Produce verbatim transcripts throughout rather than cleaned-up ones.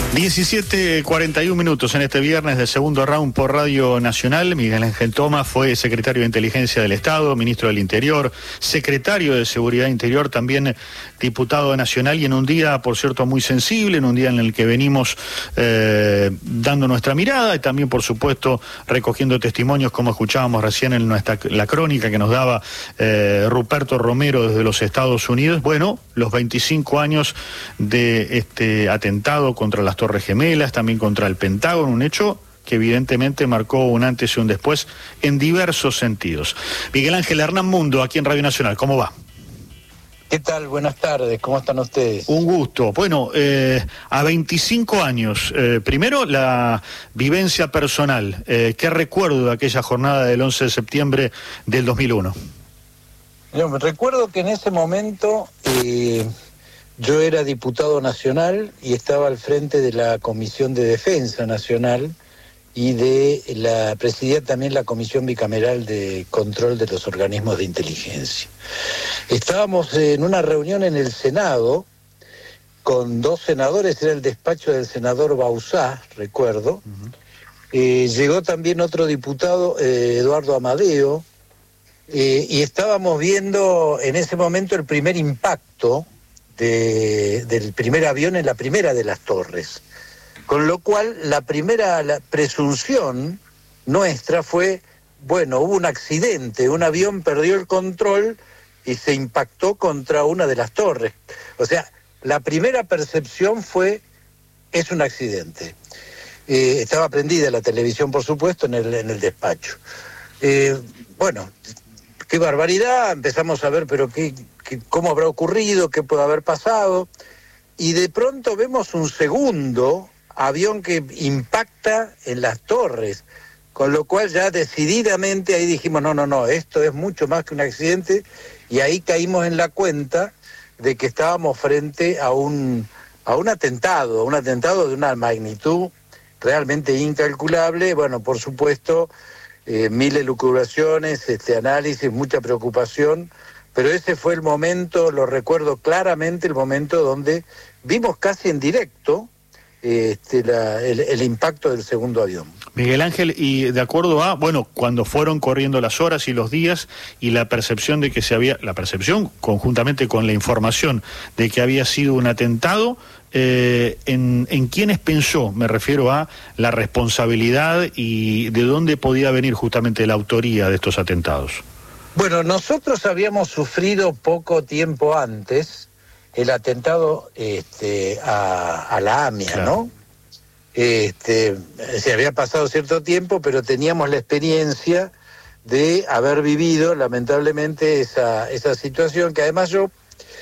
diecisiete cuarenta y uno minutos en este viernes del segundo round por Radio Nacional. Miguel Ángel Tomás fue secretario de Inteligencia del Estado, ministro del Interior, secretario de Seguridad Interior, también diputado nacional, y en un día, por cierto, muy sensible, en un día en el que venimos eh, dando nuestra mirada y también, por supuesto, recogiendo testimonios, como escuchábamos recién en nuestra la crónica que nos daba eh, Ruperto Romero desde los Estados Unidos. Bueno, los veinticinco años de este atentado contra las Torres Gemelas, también contra el Pentágono, un hecho que evidentemente marcó un antes y un después en diversos sentidos. Miguel Ángel, Hernán Mundo, aquí en Radio Nacional, ¿cómo va? ¿Qué tal? Buenas tardes, ¿cómo están ustedes? Un gusto. Bueno, eh, a veinticinco años, eh, primero la vivencia personal. Eh, ¿Qué recuerdo de aquella jornada del once de septiembre del dos mil uno? Yo me recuerdo que en ese momento eh, yo era diputado nacional y estaba al frente de la Comisión de Defensa Nacional y de la presidía también la Comisión Bicameral de Control de los Organismos de Inteligencia. Estábamos en una reunión en el Senado con dos senadores, era el despacho del senador Bauzá, recuerdo. Uh-huh. Eh, llegó también otro diputado, eh, Eduardo Amadeo, eh, y estábamos viendo en ese momento el primer impacto de, del primer avión en la primera de las torres. Con lo cual, la primera la presunción nuestra fue, bueno, hubo un accidente, un avión perdió el control y se impactó contra una de las torres. O sea, la primera percepción fue, es un accidente. Eh, estaba prendida la televisión, por supuesto, en el, en el despacho. Eh, bueno, qué barbaridad, empezamos a ver, pero qué, qué, cómo habrá ocurrido, qué puede haber pasado, y de pronto vemos un segundo avión que impacta en las torres, con lo cual ya decididamente ahí dijimos, no, no, no, esto es mucho más que un accidente, y ahí caímos en la cuenta de que estábamos frente a un, a un atentado, un atentado de una magnitud realmente incalculable. Bueno, por supuesto, eh, mil elucubraciones, este análisis, mucha preocupación, pero ese fue el momento, lo recuerdo claramente, el momento donde vimos casi en directo Este, la, el, el impacto del segundo avión. Miguel Ángel, y de acuerdo a, bueno, cuando fueron corriendo las horas y los días y la percepción de que se había, la percepción conjuntamente con la información de que había sido un atentado, eh, en, ¿en quiénes pensó? Me refiero a la responsabilidad y de dónde podía venir justamente la autoría de estos atentados. Bueno, nosotros habíamos sufrido poco tiempo antes el atentado este, a, a la AMIA, claro. ¿no? Este, se había pasado cierto tiempo, pero teníamos la experiencia de haber vivido, lamentablemente, esa, esa situación, que además yo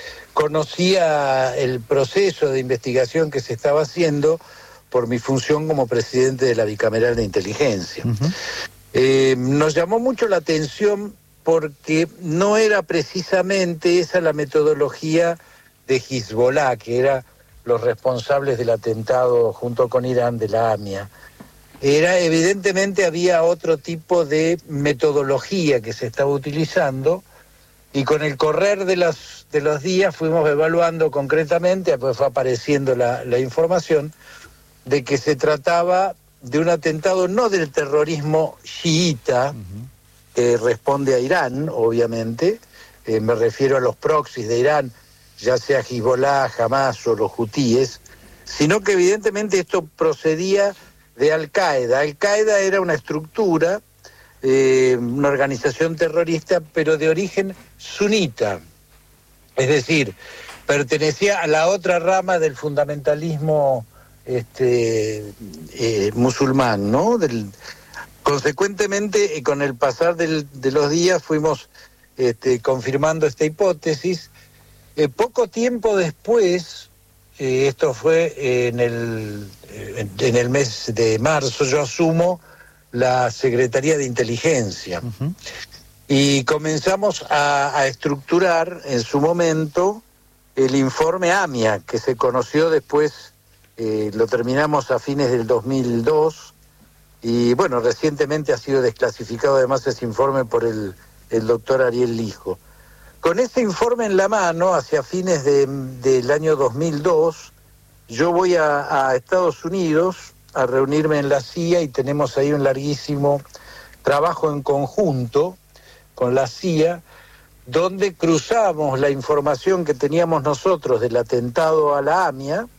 conocía el proceso de investigación que se estaba haciendo por mi función como presidente de la Bicameral de Inteligencia. Uh-huh. Eh, nos llamó mucho la atención porque no era precisamente esa la metodología de Hezbollah, que eran los responsables del atentado junto con Irán de la AMIA. Era, evidentemente había otro tipo de metodología que se estaba utilizando, y con el correr de los, de los días fuimos evaluando concretamente, pues fue apareciendo la, la información de que se trataba de un atentado no del terrorismo chiita, uh-huh. que responde a Irán, obviamente, eh, me refiero a los proxies de Irán, ya sea Hezbollah, Hamas o los hutíes, sino que evidentemente esto procedía de Al-Qaeda. Al-Qaeda era una estructura, eh, una organización terrorista, pero de origen sunita, es decir, pertenecía a la otra rama del fundamentalismo este, eh, musulmán, ¿no? Del, consecuentemente, con el pasar del, de los días fuimos este, confirmando esta hipótesis. Eh, poco tiempo después, eh, esto fue en el, en, en el mes de marzo, yo asumo la Secretaría de Inteligencia. Uh-huh. Y comenzamos a, a estructurar en su momento el informe AMIA, que se conoció después, eh, lo terminamos a fines del dos mil dos, y bueno, recientemente ha sido desclasificado además ese informe por el, el doctor Ariel Lijo. Con este informe en la mano, hacia fines de, del año dos mil dos, yo voy a, a Estados Unidos a reunirme en la C I A y tenemos ahí un larguísimo trabajo en conjunto con la C I A, donde cruzamos la información que teníamos nosotros del atentado a la AMIA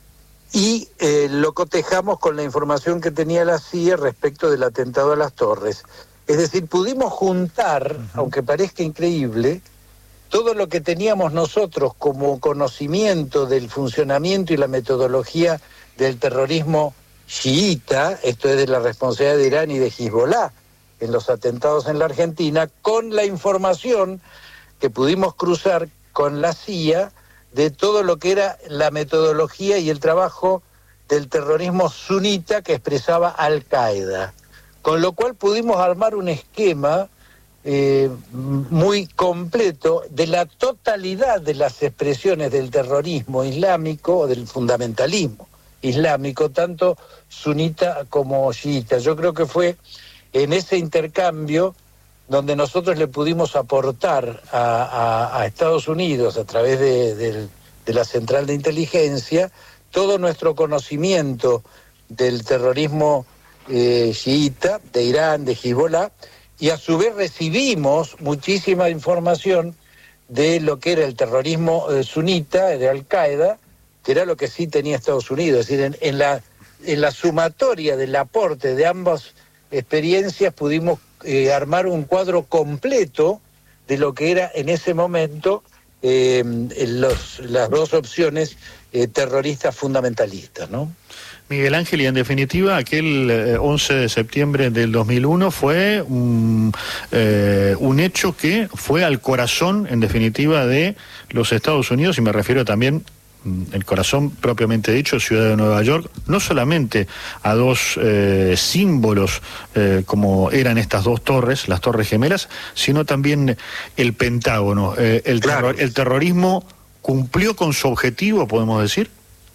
y eh, lo cotejamos con la información que tenía la C I A respecto del atentado a las Torres. Es decir, pudimos juntar, uh-huh. aunque parezca increíble, todo lo que teníamos nosotros como conocimiento del funcionamiento y la metodología del terrorismo chiita, esto es de la responsabilidad de Irán y de Hezbollah en los atentados en la Argentina, con la información que pudimos cruzar con la C I A de todo lo que era la metodología y el trabajo del terrorismo sunita que expresaba Al-Qaeda. Con lo cual pudimos armar un esquema eh, muy completo de la totalidad de las expresiones del terrorismo islámico o del fundamentalismo islámico, tanto sunita como chiita. Yo creo que fue en ese intercambio donde nosotros le pudimos aportar a, a, a Estados Unidos, a través de, de, de la Central de Inteligencia, todo nuestro conocimiento del terrorismo eh, chiita, de Irán, de Hezbollah, y a su vez recibimos muchísima información de lo que era el terrorismo eh, sunita, de Al-Qaeda, que era lo que sí tenía Estados Unidos. Es decir, en, en, la, en la sumatoria del aporte de ambas experiencias pudimos eh, armar un cuadro completo de lo que era en ese momento eh, los, las dos opciones eh, terroristas fundamentalistas, ¿no? Miguel Ángel, y en definitiva, aquel eh, once de septiembre del dos mil uno fue un, eh, un hecho que fue al corazón, en definitiva, de los Estados Unidos, y me refiero también el corazón propiamente dicho, ciudad de Nueva York, no solamente a dos eh, símbolos eh, como eran estas dos torres, las Torres Gemelas, sino también el Pentágono. Eh, el, claro. terror, ¿El terrorismo cumplió con su objetivo, podemos decir?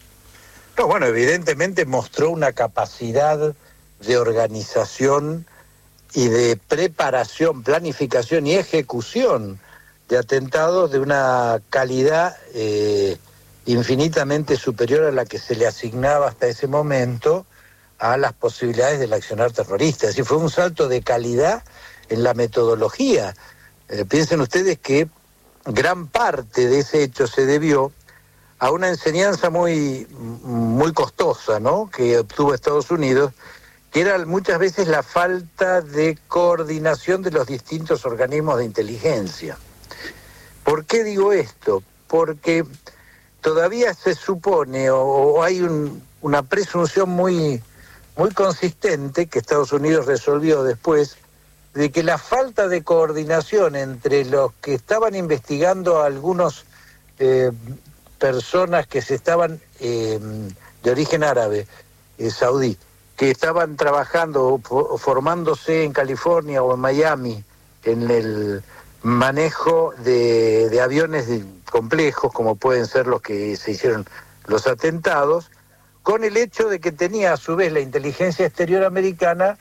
No, bueno, evidentemente mostró una capacidad de organización y de preparación, planificación y ejecución de atentados de una calidad eh, infinitamente superior a la que se le asignaba hasta ese momento a las posibilidades del accionar terrorista. Es decir, fue un salto de calidad en la metodología. Eh, piensen ustedes que gran parte de ese hecho se debió a una enseñanza muy, muy costosa, ¿no?, que obtuvo Estados Unidos, que era muchas veces la falta de coordinación de los distintos organismos de inteligencia. ¿Por qué digo esto? Porque todavía se supone, o, o hay un, una presunción muy, muy consistente, que Estados Unidos resolvió después, de que la falta de coordinación entre los que estaban investigando a algunos eh, personas que se estaban eh, de origen árabe, eh, saudí, que estaban trabajando o formándose en California o en Miami en el manejo de, de aviones de, complejos, como pueden ser los que se hicieron los atentados, con el hecho de que tenía a su vez la inteligencia exterior americana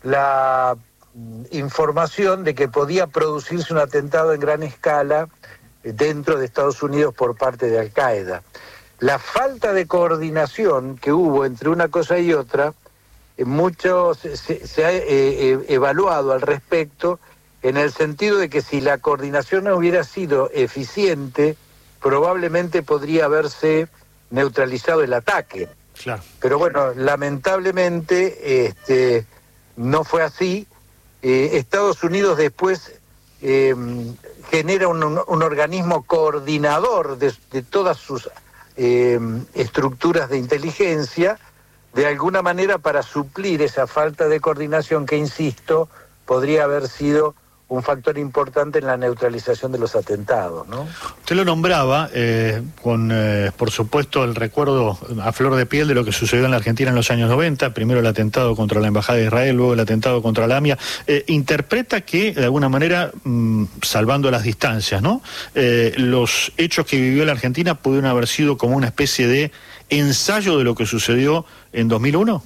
la información de que podía producirse un atentado en gran escala dentro de Estados Unidos por parte de Al-Qaeda. La falta de coordinación que hubo entre una cosa y otra, eh, mucho se, se ha eh, eh, evaluado al respecto, en el sentido de que si la coordinación no hubiera sido eficiente, probablemente podría haberse neutralizado el ataque. Claro. Pero bueno, lamentablemente este, no fue así. Eh, Estados Unidos después eh, genera un, un, un organismo coordinador de, de todas sus eh, estructuras de inteligencia, de alguna manera para suplir esa falta de coordinación que, insisto, podría haber sido un factor importante en la neutralización de los atentados, ¿no? Usted lo nombraba, eh, con, eh, por supuesto, el recuerdo a flor de piel de lo que sucedió en la Argentina en los años noventa, primero el atentado contra la Embajada de Israel, luego el atentado contra la AMIA. Eh, interpreta que, de alguna manera, mmm, salvando las distancias, ¿no?, eh, los hechos que vivió la Argentina pudieron haber sido como una especie de ensayo de lo que sucedió en dos mil uno.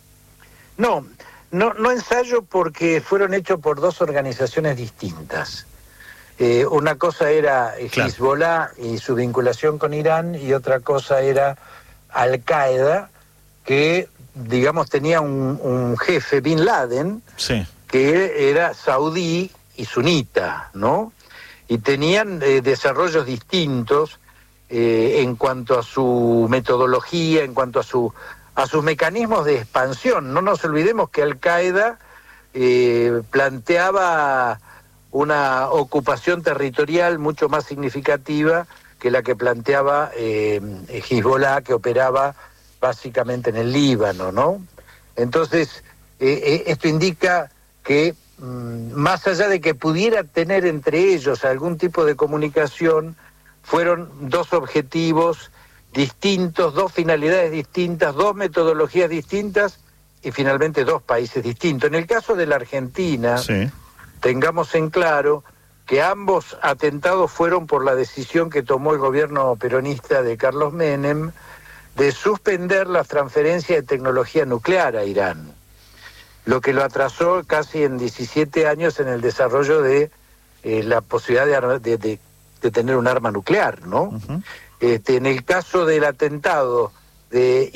No, no, no ensayo, porque fueron hechos por dos organizaciones distintas. Eh, una cosa era Hezbollah y su vinculación con Irán, y otra cosa era Al-Qaeda, que, digamos, tenía un, un jefe, Bin Laden, sí, que era saudí y sunita, ¿no? Y tenían eh, desarrollos distintos eh, en cuanto a su metodología, en cuanto a su a sus mecanismos de expansión. No nos olvidemos que Al-Qaeda eh, planteaba una ocupación territorial mucho más significativa que la que planteaba eh, Hezbollah, que operaba básicamente en el Líbano, ¿no? Entonces, eh, eh, esto indica que mmm, más allá de que pudiera tener entre ellos algún tipo de comunicación, fueron dos objetivos distintos, dos finalidades distintas, dos metodologías distintas y finalmente dos países distintos. En el caso de la Argentina, sí, tengamos en claro que ambos atentados fueron por la decisión que tomó el gobierno peronista de Carlos Menem de suspender la transferencia de tecnología nuclear a Irán, lo que lo atrasó casi en diecisiete años en el desarrollo de eh, la posibilidad de, arma, de, de, de tener un arma nuclear, ¿no? Uh-huh. Este, en el caso del atentado de,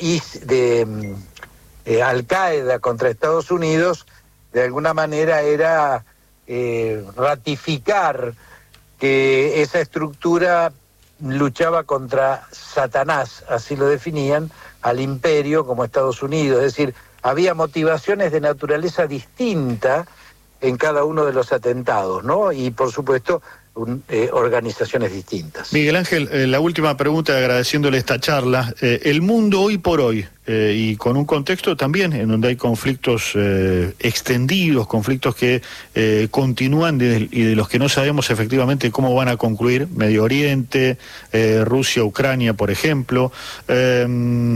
de eh, Al-Qaeda contra Estados Unidos, de alguna manera era eh, ratificar que esa estructura luchaba contra Satanás, así lo definían, al imperio como Estados Unidos. Es decir, había motivaciones de naturaleza distinta en cada uno de los atentados, ¿no? Y por supuesto, un, eh, organizaciones distintas. Miguel Ángel, eh, la última pregunta, agradeciéndole esta charla. Eh, el mundo hoy por hoy, eh, y con un contexto también en donde hay conflictos eh, extendidos, conflictos que eh, continúan de, y de los que no sabemos efectivamente cómo van a concluir, Medio Oriente, eh, Rusia, Ucrania, por ejemplo. Eh,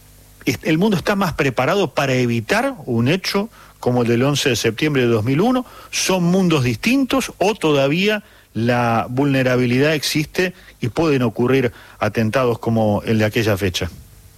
¿El mundo está más preparado para evitar un hecho como el del once de septiembre de dos mil uno? ¿Son mundos distintos o todavía la vulnerabilidad existe y pueden ocurrir atentados como el de aquella fecha?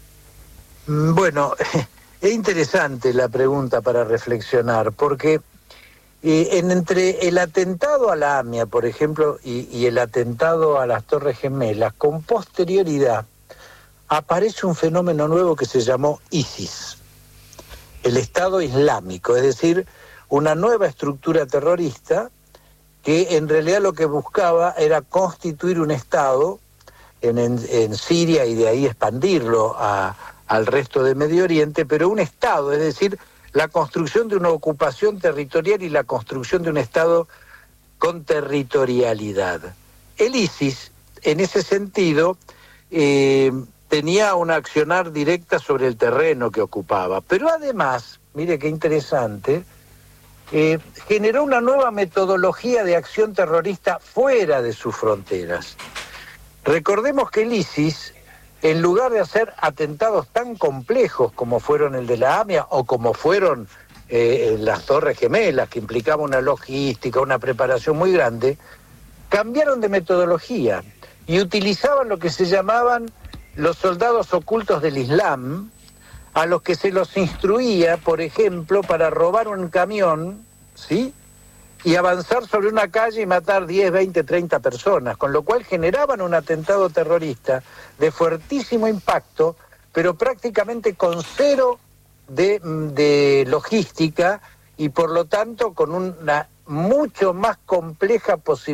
Bueno, es interesante la pregunta para reflexionar, porque eh, en, entre el atentado a la AMIA, por ejemplo, y, y el atentado a las Torres Gemelas, con posterioridad aparece un fenómeno nuevo que se llamó ISIS, el Estado Islámico, es decir, una nueva estructura terrorista que en realidad lo que buscaba era constituir un Estado en, en, en Siria y de ahí expandirlo a, al resto de Medio Oriente, pero un Estado, es decir, la construcción de una ocupación territorial y la construcción de un Estado con territorialidad. El ISIS, en ese sentido, eh, tenía una accionar directa sobre el terreno que ocupaba, pero además, mire qué interesante, eh, generó una nueva metodología de acción terrorista fuera de sus fronteras. Recordemos que el ISIS, en lugar de hacer atentados tan complejos como fueron el de la AMIA o como fueron eh, las Torres Gemelas, que implicaba una logística, una preparación muy grande, cambiaron de metodología y utilizaban lo que se llamaban los soldados ocultos del Islam, a los que se los instruía, por ejemplo, para robar un camión, ¿sí?, y avanzar sobre una calle y matar diez, veinte, treinta personas, con lo cual generaban un atentado terrorista de fuertísimo impacto, pero prácticamente con cero de, de logística y por lo tanto con una mucho más compleja posibilidad